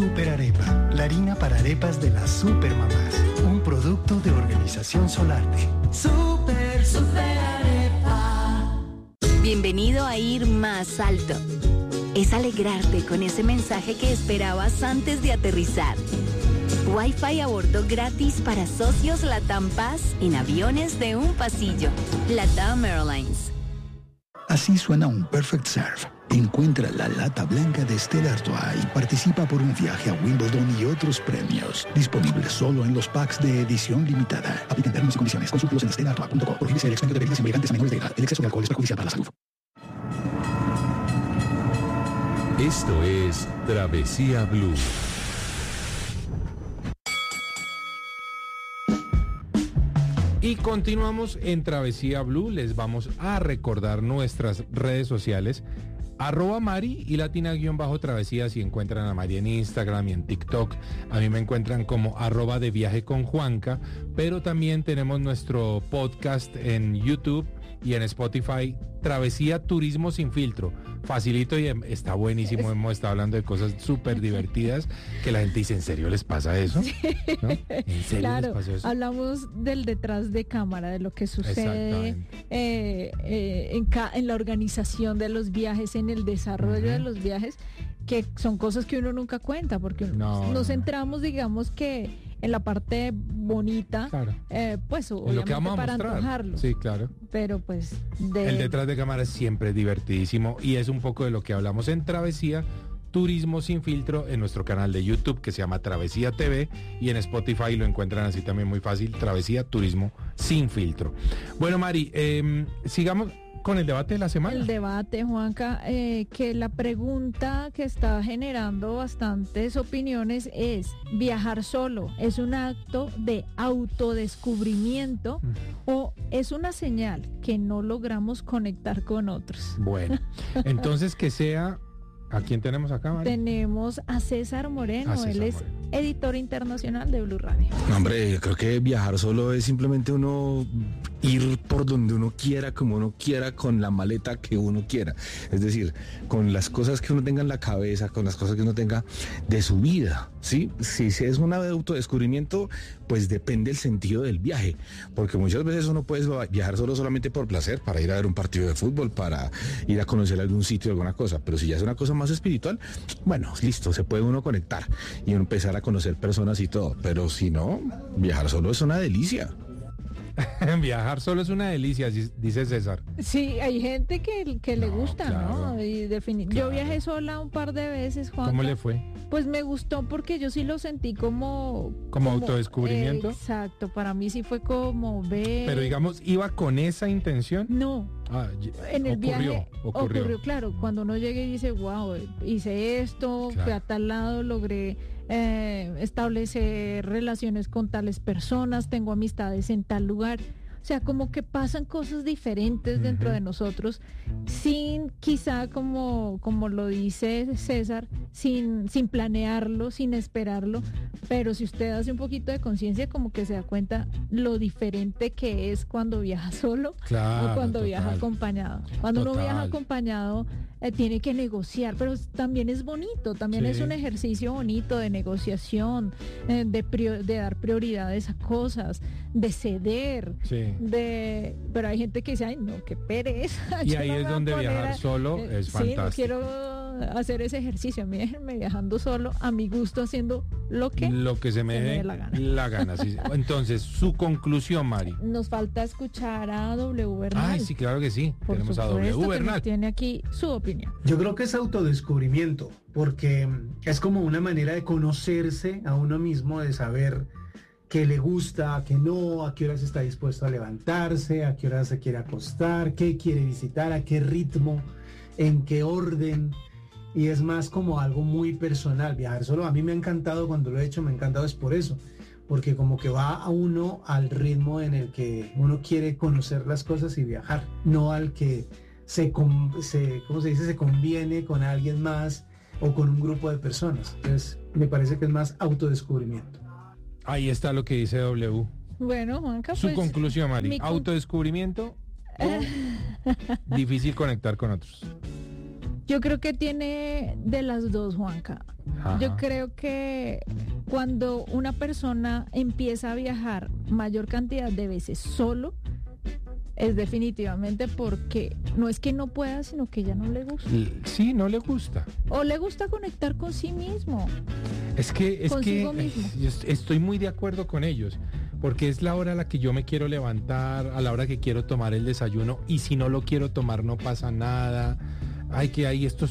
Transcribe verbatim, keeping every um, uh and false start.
Super Arepa, la harina para arepas de las supermamás. Un producto de Organización Solarte. Super, super arepa. Bienvenido a Ir Más Alto. Es alegrarte con ese mensaje que esperabas antes de aterrizar. Wi-Fi a bordo gratis para socios Latam Paz en aviones de un pasillo. Latam Airlines. Así suena un Perfect Serve. Encuentra la lata blanca de Stella Artois y participa por un viaje a Wimbledon y otros premios. Disponible solo en los packs de edición limitada. Aplican términos y condiciones. Consúltalos en stella artois punto com. Prohíbese el expendio de bebidas embriagantes a menores de edad. El exceso de alcohol es perjudicial para la salud. Esto es Travesía Blue. Y continuamos en Travesía Blue. Les vamos a recordar nuestras redes sociales. Arroba Mari y Latina guión bajo Travesía. Si encuentran a Mari en Instagram y en TikTok, a mí me encuentran como arroba de viaje con Juanca. Pero también tenemos nuestro podcast en YouTube y en Spotify, Travesía Turismo Sin Filtro. Facilito y está buenísimo. Hemos estado hablando de cosas súper divertidas que la gente dice, ¿en serio les pasa eso? Sí. ¿No? ¿En serio Claro, les pasa eso? hablamos del detrás de cámara, de lo que sucede eh, eh, en, ca- en la organización de los viajes, en el desarrollo uh-huh. de los viajes, que son cosas que uno nunca cuenta, porque no, nos no. centramos, digamos que en la parte bonita, claro. eh, pues en lo que vamos a para mostrar. antojarlo. Sí, claro. Pero pues de... el detrás de cámara es siempre divertidísimo y es un poco de lo que hablamos en Travesía Turismo Sin Filtro en nuestro canal de YouTube que se llama Travesía T V y en Spotify lo encuentran así también muy fácil, Travesía Turismo Sin Filtro. Bueno, Mari, eh, sigamos con el debate de la semana. El debate, Juanca, eh, que la pregunta que está generando bastantes opiniones es, ¿viajar solo es un acto de autodescubrimiento mm. o es una señal que no logramos conectar con otros? Bueno, entonces que sea... ¿A quién tenemos acá, Mari? Tenemos a César Moreno, a César él es Moreno. editor internacional de Blue Radio. No, hombre, yo creo que viajar solo es simplemente uno ir por donde uno quiera, como uno quiera, con la maleta que uno quiera. Es decir, con las cosas que uno tenga en la cabeza, con las cosas que uno tenga de su vida, ¿sí? Si es un autodescubrimiento, pues depende el sentido del viaje, porque muchas veces uno puede viajar solo solamente por placer, para ir a ver un partido de fútbol, para ir a conocer algún sitio, alguna cosa, pero si ya es una cosa más espiritual, bueno, listo, se puede uno conectar y empezar a conocer personas y todo, pero si no, viajar solo es una delicia. Viajar solo es una delicia, dice César. Sí, hay gente que, que no, le gusta, claro, ¿no? Y defini- claro. Yo viajé sola un par de veces, Juan. ¿Cómo le fue? Pues me gustó porque yo sí lo sentí como... ¿Como, como autodescubrimiento? Eh, exacto, para mí sí fue como ver... Pero digamos, ¿iba con esa intención? No. Ah, en el ocurrió, viaje ocurrió. ocurrió, claro, cuando uno llega y dice, wow, hice esto, claro. fui a tal lado, logré eh, establecer relaciones con tales personas, tengo amistades en tal lugar. O sea, como que pasan cosas diferentes uh-huh. dentro de nosotros, sin quizá, como, como lo dice César, sin, sin planearlo, sin esperarlo, pero si usted hace un poquito de conciencia, como que se da cuenta lo diferente que es cuando viaja solo claro, o cuando total. viaja acompañado. Cuando total. uno viaja acompañado, eh, tiene que negociar, pero también es bonito, también sí. es un ejercicio bonito de negociación, eh, de, prior, de dar prioridades a cosas, de ceder. Sí. De, pero hay gente que dice, ay no, qué pereza. Y ahí no es donde viajar a... solo eh, es sí, fantástico. No quiero hacer ese ejercicio, déjenme viajando solo, a mi gusto, haciendo lo que, lo que se me, se me dé la gana. La gana sí. Entonces, su conclusión, Mari. Nos falta escuchar a W Bernal. Ay, sí, claro que sí. Por Tenemos a W Bernal. Tiene aquí su opinión. Yo creo que es autodescubrimiento, porque es como una manera de conocerse a uno mismo, de saber qué le gusta, qué no, a qué horas está dispuesto a levantarse, a qué horas se quiere acostar, qué quiere visitar, a qué ritmo, en qué orden. Y es más como algo muy personal. Viajar solo a mí me ha encantado, cuando lo he hecho me ha encantado, es por eso, porque como que va a uno al ritmo en el que uno quiere conocer las cosas y viajar, no al que se, se ¿cómo se dice? se conviene con alguien más o con un grupo de personas. Entonces me parece que es más autodescubrimiento. Ahí está lo que dice W. Bueno, Juanca, su pues, conclusión, Mari. Con... Autodescubrimiento o difícil conectar con otros. Yo creo que tiene de las dos, Juanca. Ajá. Yo creo que cuando una persona empieza a viajar mayor cantidad de veces solo, es definitivamente porque no es que no pueda, sino que ya no le gusta. Sí, no le gusta. O le gusta conectar con sí mismo. Es que, es que Consigo mismo. yo estoy muy de acuerdo con ellos, porque es la hora a la que yo me quiero levantar, a la hora que quiero tomar el desayuno, y si no lo quiero tomar no pasa nada. Ay, que hay estos